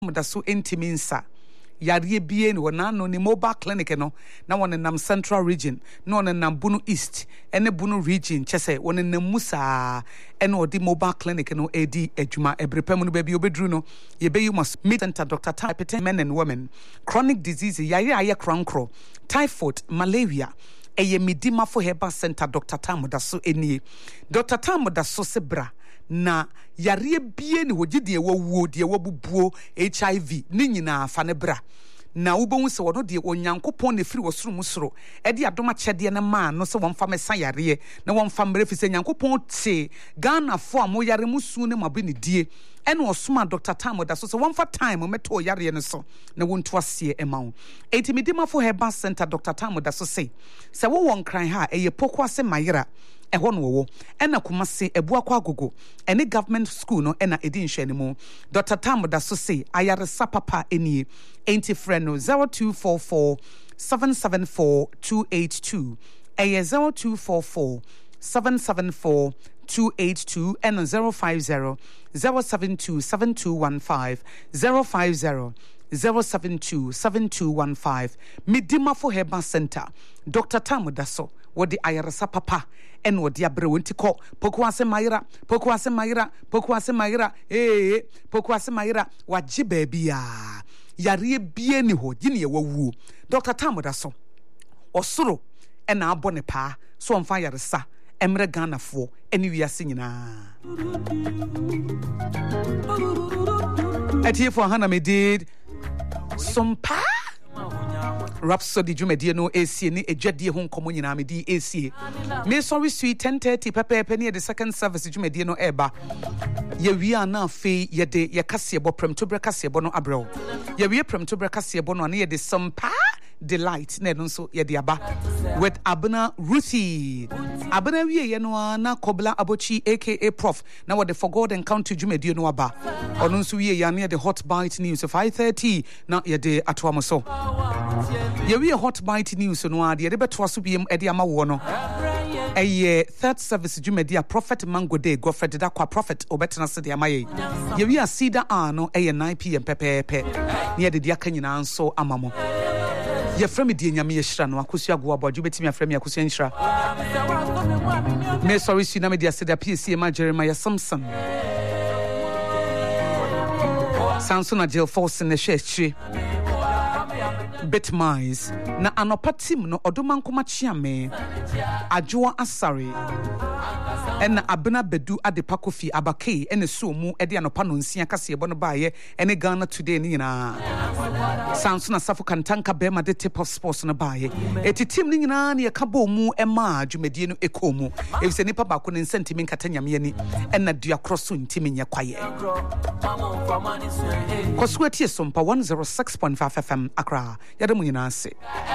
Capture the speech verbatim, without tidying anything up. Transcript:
da so entiminsa yare bie ni wona no ni mobile clinic no na wona nam central region na wona nam Bunu East ene Bunu region chese wona nam musa ene odi mobile clinic no edi adwuma ebrepam no ba bi obedru no ye be you must meet center Doctor Type men and women chronic disease yare aye krankro typhoid malaria eye midima for herbal center Doctor Tam da so enie Doctor Tam da so sebra na yare bie ni hogide wawuo de wabubuo H I V ni nyina fa ne bra na wobon se wono de onyankopon ne firi wosoro musoro e de adoma kyede ne ma no se won fa mesa yare na won fa mre fi se nyankopon te Ghana fo amo yare musu ne mabe ne die ene osoma Doctor Tam da so se won fa time meto yare ne so na wonto ase e ma wo enti midima fo herbal center Doctor Tam da so se se wo won kran ha eye poko ase mayira ehɔ no wo ɛna Kumase ebua kwa agogo ɛne government school no ɛna edi nhwɛ mu Doctor Tam da so say ayaresa papa enie enti frɛ no zero two four four seven seven four two eight two ɛyɛ zero two four four seven seven four two eight two and zero five zero zero seven two seven two one five zero five zero zero seven two seven two one five Midima for Herbal Center Doctor Tam da so wodi ayaresa papa en wodi abre wonti ko poku ase mayira poku ase mayira poku ase mayira eh poku ase mayira waji baabia yare bie ni ho gine ye wawu Doctor Tam da so osoro ena abone pa so onfa yaresa emre Ghana fo eni wiase nyina atiefo hana me did some pa Rhapsody Jumedie no A C ni ejadie ho nkomo nyina me di A C me sorry sweet ten thirty pepe near the second service Jumedie no eba ye wi ana fe ye de ye kase bo prem to breka se bo no abrel ye wi prem to breka se bo no na ye de some pa delight na no so ye de aba with Abuna Ruthie Abuna wi ye no na Kobla Abochi aka Prof na what the for God and County Jumedie no aba ono so wi ye na the hot bite news five thirty na ye de atoamo so ye we hot bite news no ade de beto aso biem e de ama wo no eye third service Jumedia Prophet Mango Day Godfred da kwa prophet obetena se de ama ye ye we asida a no eye nine p m pepepe ne ye de de aka nyina nso amamo ye frame de nyame ye hira no akosu ago aboju betimi aframe akosu nhira me sorry si na me de asida P C ma Jeremiah Samson Samson Jail Force in the church Bitmize na anopatim no odoma nkoma chiame ajoa asare ena abena bedu adepa kofi abake ene so mu ede anopa no nsia kase ebo no baaye ene Ghana Today ni nyina Samson Asafo Kantanka bema de tip of sports no baaye etitim ni nyina na yakabo mu ema dwumadie no ekomu efise nipa ba ko ne sentiment katanyame ani ena dua crosso ntimi nya kwaye Kosweti Sompa one oh six point five F M Accra yade mu nyina ase